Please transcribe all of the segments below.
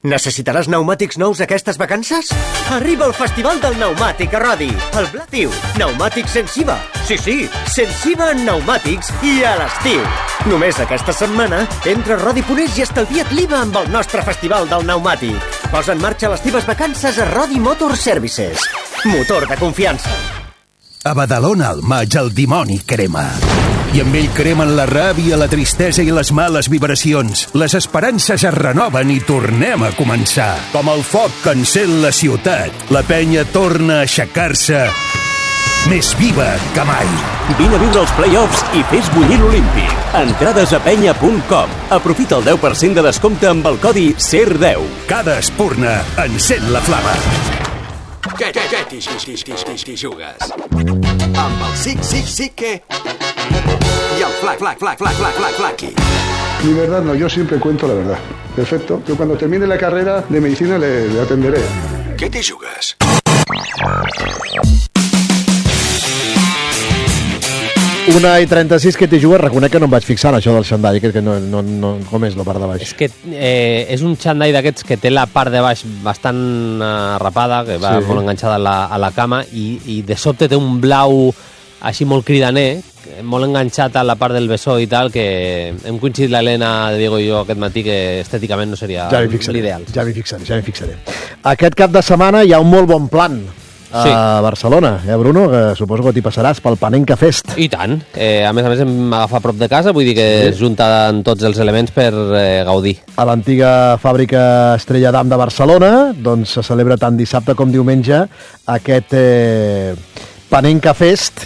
Necessitaràs pneumàtics nous aquestes vacances? Arriba el Festival del Pneumàtic a Rodi, el Blatiu. Pneumàtics sense IVA. Sí, sense IVA en pneumàtics i a l'estiu. Només aquesta setmana, entra a Rodi.es i estalvia't l'IVA amb el nostre Festival del Pneumàtic. Posa en marxa les teves vacances a Rodi Motor Services. Motor de confiança. A Badalona al maig el dimoni crema. I amb ell cremen la ràbia, la tristesa i les males vibracions. Les esperances es renoven i tornem a començar. Com el foc que encén la ciutat, la penya torna a aixecar-se més viva que mai. Vine a viure els play-offs i fes bullir l'Olímpic. Entrades a penya.com. Aprofita el 10% de descompte amb el codi SER10. Cada espurna encén la flama. Què t'hi jugues? Amb el sí que... Y el flaqui. Mi verdad no, yo siempre cuento la verdad. Perfecto. Yo cuando termine la carrera de medicina le atenderé. Què t'hi jugues? Una i 36 que t'hi jugues, reconec que no em vaig fixar en això del xandall, que no, com és la part de baix? És que és un xandall d'aquests que té la part de baix bastant rapada, que va molt enganxada a la cama, i de sobte té un blau així molt cridaner, molt enganxat a la part del bessó i tal, que hem coincidit l'Helena, Diego i jo aquest matí, que estèticament no seria l'ideal. Ja m'hi fixaré. Aquest cap de setmana hi ha un molt bon plan a Barcelona, Bruno? Que suposo que t'hi passaràs pel Panenka Fest. I tant. A més em agafa a prop de casa, vull dir que es junten tots els elements per gaudir. A l'antiga fàbrica Estrella d'Am de Barcelona, doncs se celebra tant dissabte com diumenge aquest Panenka Fest.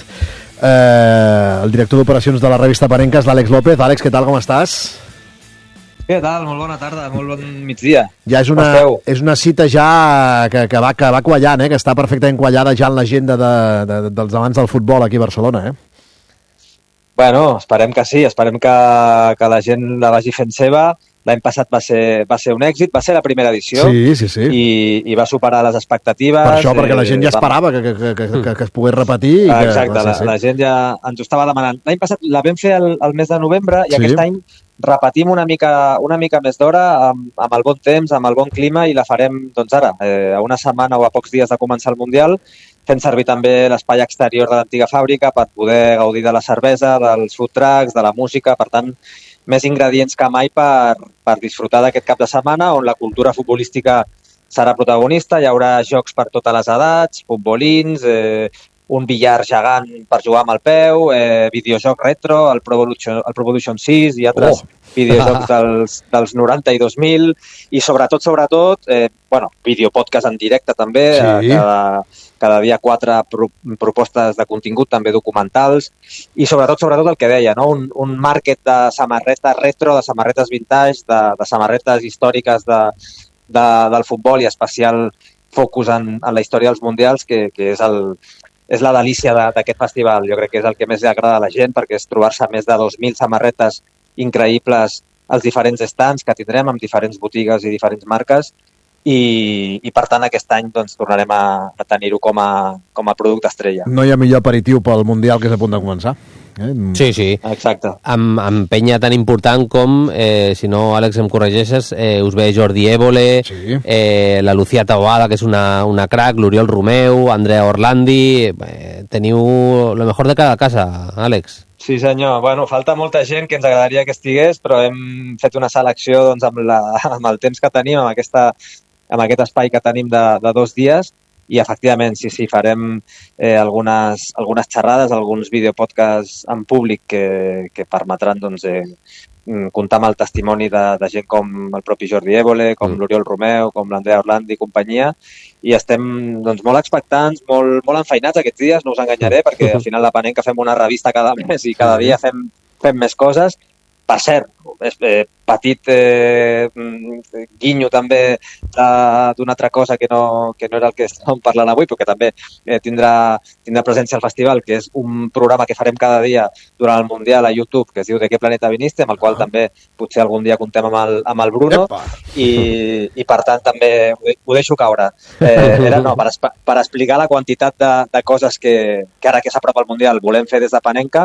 El director d'operacions de la revista Panenka és l'Àlex López. Àlex, què tal, com estàs? Què tal? Molt bona tarda, molt bon migdia. Ja és una cita ja que va quallant, que està perfectament quallada ja en l'agenda dels amants del futbol aquí a Barcelona, Bueno, esperem que sí, esperem que la gent la vagi fent seva. L'any passat va ser un èxit, va ser la primera edició. Sí. I va superar les expectatives. Per això, perquè la gent ja esperava que es pogués repetir. Exacte, la gent ja ens ho estava demanant. L'any passat la vam fer el mes de novembre i aquest any repetim una mica més d'hora amb el bon temps, amb el bon clima, i la farem doncs ara, a una setmana o a pocs dies de començar el Mundial, fent servir també l'espai exterior de l'antiga fàbrica per poder gaudir de la cervesa, dels food trucks, de la música. Per tant, més ingredients que mai per disfrutar d'aquest cap de setmana, on la cultura futbolística serà protagonista. Hi haurà jocs per totes les edats, futbolins, un billar gegant per jugar amb el peu, videojoc retro, el Pro Evolution 6 i altres videojocs dels 90 i 2000, i sobretot, videopodcast en directe també, cada dia 4 propostes de contingut, també documentals, i sobretot el que deia, no? Un market de samarretes retro, de samarretes vintage, de samarretes històriques del futbol, i especial focus en la història dels mundials, que és la delícia d'aquest festival. Jo crec que és el que més li agrada a la gent, perquè és trobar-se més de 2.000 samarretes increïbles als diferents stands que tindrem amb diferents botigues i diferents marques, i per tant aquest any doncs, tornarem a tenir-ho com a producte estrella. No hi ha millor aperitiu pel Mundial que és a punt de començar. Sí. Exacte. Amb penya tan important com, si no, Àlex, em corregeixes, us ve Jordi Évole, la Lucía Taboada, que és una crack, l'Oriol Romeu, Andrea Orlandi... Teniu lo mejor de cada casa, Àlex. Sí, senyor. Bueno, falta molta gent que ens agradaria que estigués, però hem fet una selecció doncs, amb el temps que tenim, amb aquest espai que tenim de 2 dies, i efectivament, sí, farem algunes xerrades, alguns videopodcasts en públic que permetran doncs, comptar amb el testimoni de gent com el propi Jordi Évole, com l'Oriol Romeu, com l'Andrea Orlandi i companyia, i estem doncs, molt expectants, molt enfeinats aquests dies, no us enganyaré, perquè al final la Panenka fem una revista cada mes i cada dia fem més coses. Per cert, petit guinyo també d'una altra cosa que no era el que estàvem parlant avui, però que també tindrà presència al festival, que és un programa que farem cada dia durant el Mundial a YouTube, que es diu De què planeta viniste, amb el qual també potser algun dia contem amb el Bruno, i per tant també ho deixo caure. Per explicar la quantitat de coses que ara que s'apropa el Mundial volem fer des de Panenka,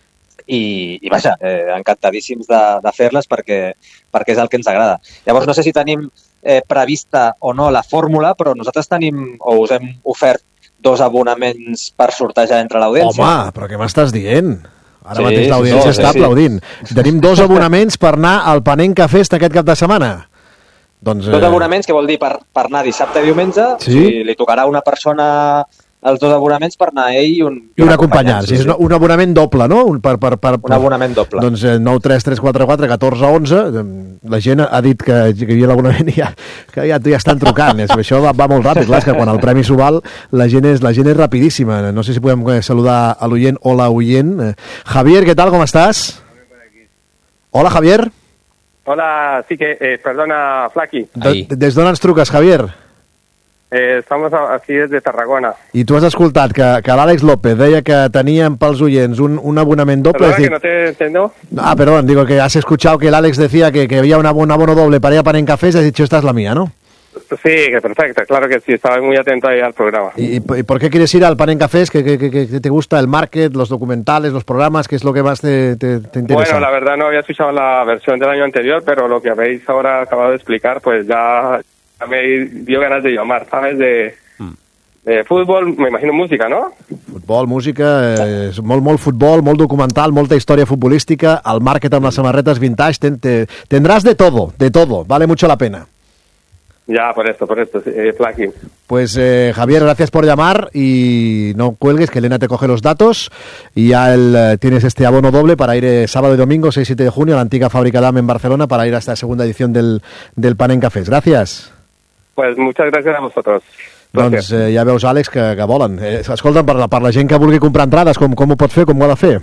i vaja, encantadíssims de fer-les perquè és el que ens agrada. Llavors no sé si tenim prevista o no la fórmula, però nosaltres tenim, o us hem ofert 2 abonaments per sortejar entre l'audiència. Home, però què m'estàs dient? Ara mateix l'audiència està aplaudint. Tenim 2 abonaments per anar al Panenka Fest aquest cap de setmana. Doncs, 2 abonaments, que vol dir per anar dissabte i diumenge, li tocarà a una persona els 2 abonaments per anar ell i un acompanyant. És un abonament doble, no? Un abonament doble. Doncs 93344 1411, la gent ha dit que hi havia l'abonament i que ja estan trucant. Això va molt ràpid, clar, és que quan el premi s'ho val, la gent és rapidíssima. No sé si podem saludar a l'oient o la oient. Javier, ¿qué tal? ¿Cómo estás? Hola, Javier. Hola, sí que, perdona, Flaqui. Des d'on ens truques, Javier? Estamos aquí desde Tarragona. I tu has escoltat que l'Àlex López deia que teníem pels oients un abonament doble. Perdona, que no te entiendo. Ah, perdón, digo que has escuchado que el Alex decía que había un abono doble para ir a Panenka Fest y has dicho, esta es la mía, ¿no? Sí, que perfecto, claro que sí, estaba muy atento ahí al programa. ¿Y por qué quieres ir al Panenka Fest? ¿Qué te gusta? ¿El market, los documentales, los programas? ¿Qué es lo que más te interesa? Bueno, la verdad no había escuchado la versión del año anterior, pero lo que habéis ahora acabado de explicar, pues ya me dio ganas de llamar, ¿sabes? De futbol, me imagino música, ¿no? Futbol, música, molt futbol, molt documental, molta història futbolística, el market amb les samarretes vintage, tendrás de todo, vale mucho la pena. Ya, por esto, Flaqui. Pues Javier, gracias por llamar y no cuelgues, que Elena te coge los datos y ya tienes este abono doble para ir sábado y domingo, 6 y 7 de junio, a la antigua Fábrica Damm en Barcelona para ir a esta segunda edición del Panenka Fest. Gracias. Pues muchas gracias a vosotros. Doncs ja veus, Àlex, que volen. Escolta'm, per la gent que vulgui comprar entrades, com ho pot fer, com ho ha de fer?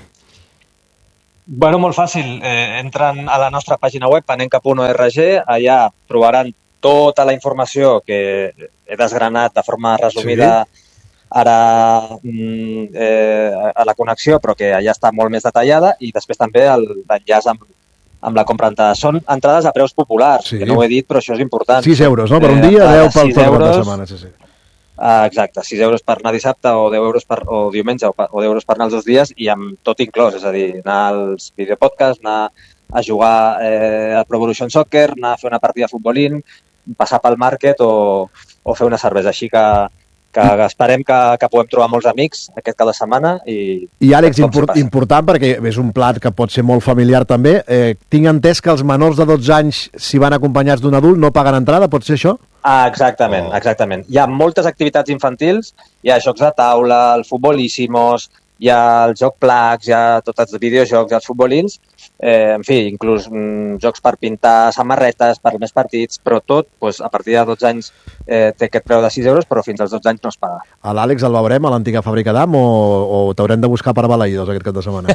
Bueno, molt fàcil. Entren a la nostra pàgina web, panenka.org, allà trobaran tota la informació que he desgranat de forma resumida ara a la connexió, però que allà està molt més detallada, i després també l'enllaç amb la compra d'entrades. Són entrades a preus populars, que no ho he dit, però això és important. 6 euros, no? Per un dia, 10 pel cap de setmana. Exacte, 6 euros per anar dissabte o 10 euros o diumenge o 10 euros per anar els 2 dies i amb tot inclòs, és a dir, anar als videopodcasts, anar a jugar a Pro Evolution Soccer, anar a fer una partida de futbolín, passar pel market o fer una cervesa. Així que esperem que puguem trobar molts amics aquest cada setmana. I Àlex, important, perquè és un plat que pot ser molt familiar també, tinc entès que els menors de 12 anys, si van acompanyats d'un adult, no paguen entrada, pot ser això? Exactament. Hi ha moltes activitats infantils, hi ha jocs de taula, el futbolíssimos, hi ha el joc Placs, hi ha tots els videojocs, els futbolins, en fi, inclús jocs per pintar samarretes, per més partits, però tot, a partir de 12 anys té aquest preu de 6 euros, però fins als 12 anys no es paga. A l'Àlex el veurem a l'antiga Fàbrica Damm o t'haurem de buscar per Balaïdos aquest cap de setmana?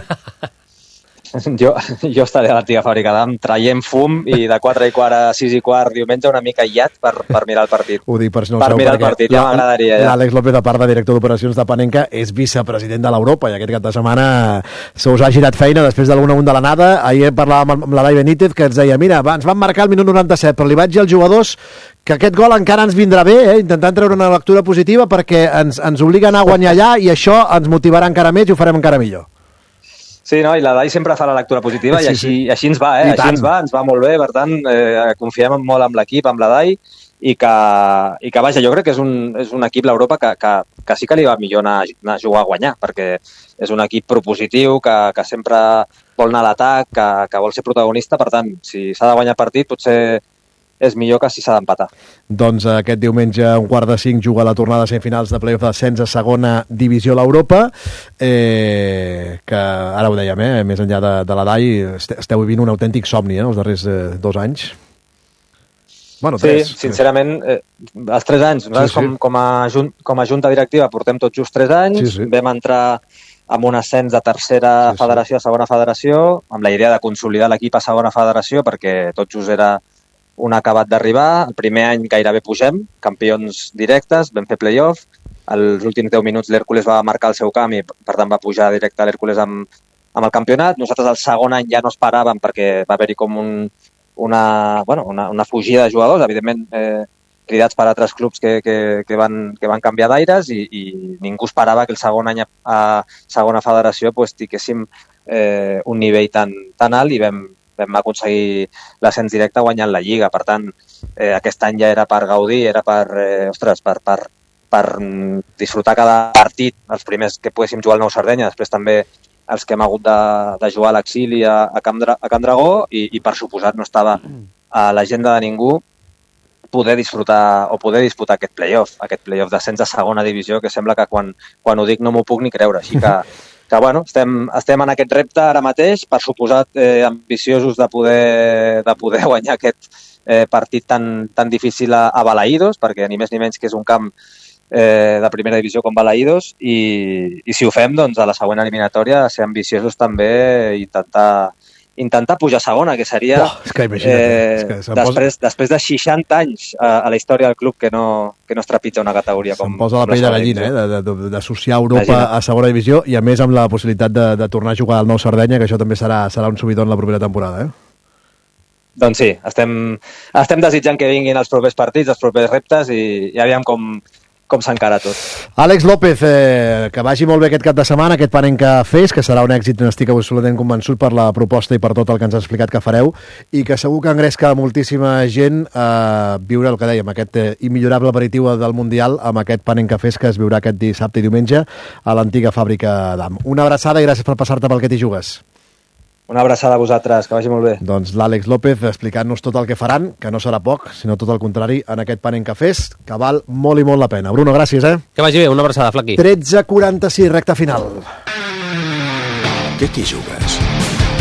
Jo estaré a l'antiga Fàbrica Damm traient fum i de 4:15 a 6:15 diumenge una mica aïllat per mirar el partit. Ho dic per si no ho per sabeu, mirar el partit, ja m'agradaria. L'Àlex López, a part de director d'operacions de Panenka, és vicepresident de l'Europa i aquest cap de setmana se us ha girat feina després de l'1-1 de l'anada. Ahir parlàvem amb l'Elai Benítez que ens deia, mira, ens van marcar el minut 97, però li vaig dir als jugadors que aquest gol encara ens vindrà bé, intentant treure una lectura positiva perquè ens obliga a anar a guanyar allà i això ens motivarà encara més i ho farem encara millor. Sí, no, i l'Elai sempre fa la lectura positiva i així ens va, ens va molt bé, per tant, confiem molt en l'equip, amb l'Elai, i que vaja, jo crec que és un equip, l'Europa, que sí que li va millor anar a jugar a guanyar, perquè és un equip propositiu, que sempre vol anar a l'atac, que vol ser protagonista, per tant, si s'ha de guanyar partit, potser és millor que si s'ha d'empatar. Doncs aquest diumenge a 4:45 juga la tornada de semifinals de play-off d'ascens a segona divisió a l'Europa, que ara ho dèiem, més enllà de la DAI, esteu vivint un autèntic somni els darrers 2 anys. Bueno, 3. Sí, sincerament, els 3 anys. Nosaltres com a junta directiva portem tot just 3 anys, vam entrar amb un ascens de tercera federació a segona federació, amb la idea de consolidar l'equip a segona federació, perquè tot just era un acabat d'arribar. El primer any gairebé pugem, campions directes, vam fer play-off. Els últims 10 minuts l'Hèrcules va marcar el seu camp i, per tant, va pujar directe l'Hèrcules amb el campionat. Nosaltres el segon any ja no esperàvem perquè va haver-hi com una fugida de jugadors, evidentment cridats per altres clubs que van canviar d'aires i ningú esperava que el segon any a segona federació tinguéssim un nivell tan alt i vam aconseguir l'ascens directe guanyant la Lliga. Per tant, aquest any ja era per gaudir, era per disfrutar cada partit, els primers que poguéssim jugar al Nou Sardenya, després també els que hem hagut de jugar a l'exili a Can Dragó i per suposat no estava a l'agenda de ningú poder disfrutar o poder disputar aquest playoff d'ascens a segona divisió, que sembla que quan ho dic no m'ho puc ni creure. Així que bueno, estem en aquest repte ara mateix, per suposat ambiciosos de poder guanyar aquest partit tan difícil a Balaïdos, perquè ni més ni menys que és un camp de primera divisió com Balaïdos, i si ho fem, doncs a la següent eliminatòria ser ambiciosos també i intentar pujar a segona, que seria després de 60 anys a la història del club que no es trepitja una categoria com... Se'm posa la pell de gallina, d'associar Europa a segona divisió i a més amb la possibilitat de tornar a jugar al Nou Sardenya, que això també serà un subidon la propera temporada, Doncs sí, estem desitjant que vinguin els propers partits, els propers reptes i aviam com s'encara tot. Àlex López, que vagi molt bé aquest cap de setmana, aquest Panenka Fest, que serà un èxit, n'estic absolutament convençut per la proposta i per tot el que ens has explicat que fareu, i que segur que engresca moltíssima gent a viure el que dèiem, aquest immillorable aperitiu del Mundial amb aquest Panenka Fest que es viurà aquest dissabte i diumenge a l'antiga fàbrica d'Am. Una abraçada i gràcies per passar-te pel Que t'hi jugues. Una abraçada a vosaltres, que vagi molt bé. Doncs l'Àlex López explicant-nos tot el que faran, que no serà poc, sinó tot el contrari, en aquest Panenka Fest, que val molt i molt la pena. Bruno, gràcies, Que vagi bé, una abraçada, Flaqui. 13:46, recta final. Què t'hi jugues?